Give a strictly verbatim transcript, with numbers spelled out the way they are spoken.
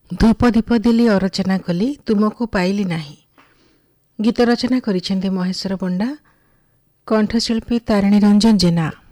ଧୂପ ଦୀପ ଦେଲି ଅରଚନା କଲି ତୁମକୁ ପାଇଲି ନାହିଁ। ଗୀତ ରଚନା କରିଛନ୍ତି ମହେଶ୍ୱର ପଣ୍ଡା, କଣ୍ଠଶିଳ୍ପୀ ତାରିଣୀ ରଞ୍ଜନ ଜେନା।